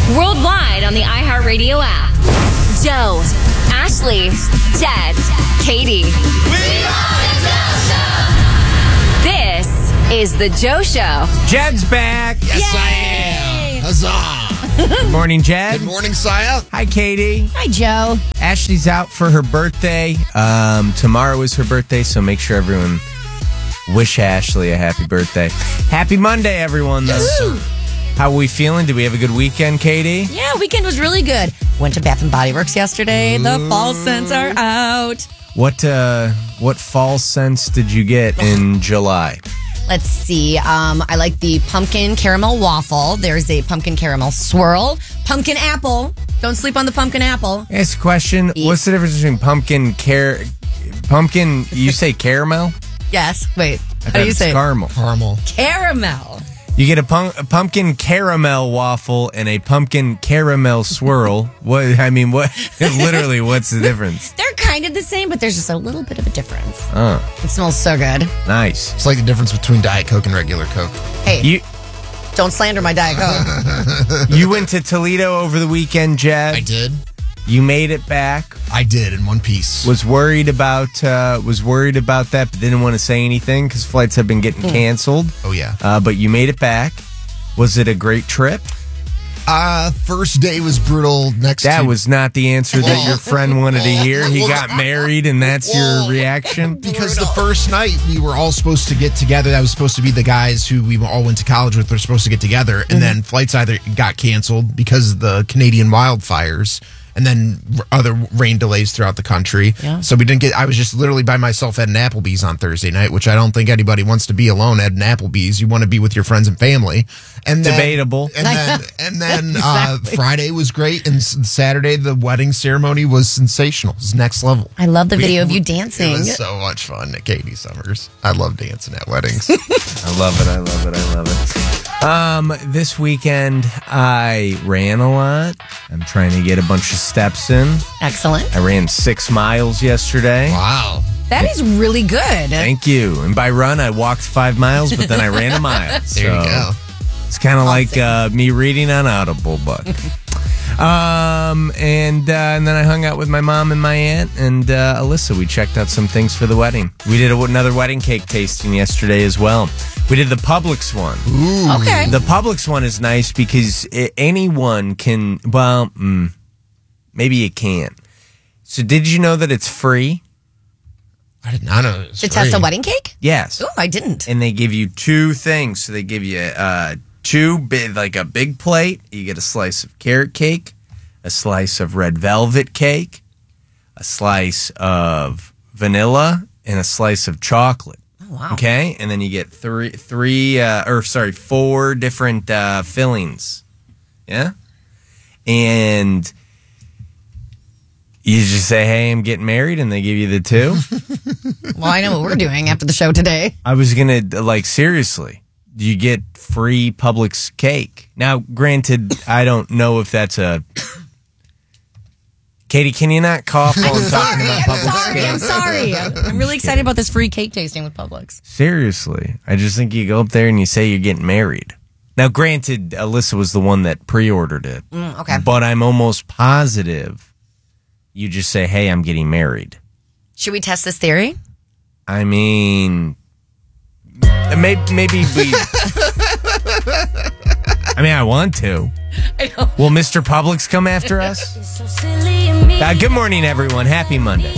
Worldwide on the iHeartRadio app. Joe, Ashley, Jed, Katie. We are the Joe Show. This is the Joe Show. Jed's back. Yes, I am. Huzzah. Good morning, Jed. Good morning, Saya. Hi, Katie. Hi, Joe. Ashley's out for her birthday. Tomorrow is her birthday, so make sure everyone wish Ashley a happy birthday. Happy Monday, everyone. Yes, sir. How are we feeling? Did we have a good weekend, Katie? Yeah, weekend was really good. Went to Bath and Body Works yesterday. The fall scents are out. What fall scents did you get in July? Let's see. I like the pumpkin caramel waffle. There's a pumpkin caramel swirl. Pumpkin apple. Don't sleep on the pumpkin apple. Ask a question. What's the difference between pumpkin, you say caramel? Yes. Wait. I How thought do you it's say it? Caramel. Caramel. You get a pumpkin caramel waffle and a pumpkin caramel swirl. Literally, what's the difference? They're kind of the same, but there's just a little bit of a difference. Oh, It smells so good. nice. It's like the difference between Diet Coke and regular Coke. Hey, don't slander my Diet Coke. You went to Toledo over the weekend, Jed. I did. You made it back. I did in one piece. Was worried about that, but didn't want to say anything because flights have been getting canceled. Oh, yeah. But you made it back. Was it a great trip? First day was brutal. That was not the answer that your friend wanted to hear. He got married, and that's your reaction? Because the first night we were all supposed to get together. That was supposed to be the guys who we all went to college with. Were supposed to get together, and then flights either got canceled because of the Canadian wildfires, and then other rain delays throughout the country. Yeah. So we didn't get. I was just literally by myself at an Applebee's on Thursday night, which I don't think anybody wants to be alone at an Applebee's. You want to be with your friends and family. And then, Debatable. And then Exactly. Friday was great, and Saturday the wedding ceremony was sensational. It was next level. I love the video of you dancing. It was so much fun at Katie Summers. I love dancing at weddings. I love it. This weekend, I ran a lot. I'm trying to get a bunch of steps in. Excellent. I ran 6 miles yesterday. Wow. That is really good. Thank you. And by run, I walked 5 miles, but then I ran a mile. There you go. It's kind of like me reading on Audible book. And then I hung out with my mom and my aunt and Alyssa. We checked out some things for the wedding. We did another wedding cake tasting yesterday as well. We did the Publix one. Ooh. Okay. The Publix one is nice because anyone can, maybe you can't. So did you know that it's free? I did not know it was To test free. a wedding cake? Yes. Oh, I didn't. And they give you 2 things. So they give you a big plate. You get a slice of carrot cake, a slice of red velvet cake, a slice of vanilla, and a slice of chocolate. Oh, wow. Okay, and then you get 4 different fillings. Yeah, and you just say, "Hey, I'm getting married," and they give you the 2. Well, I know what we're doing after the show today. I was gonna seriously. You get free Publix cake. Now, granted, I don't know if that's a. Katie, can you not cough while I'm talking about Publix cake? I'm sorry. I'm really excited about this free cake tasting with Publix. Seriously, I just think you go up there and you say you're getting married. Now, granted, Alyssa was the one that pre-ordered it. Okay. But I'm almost positive you just say, "Hey, I'm getting married." Should we test this theory? I mean, maybe we. I mean, I want to. I know. Will Mr. Publix come after us? Good morning, everyone. Happy Monday.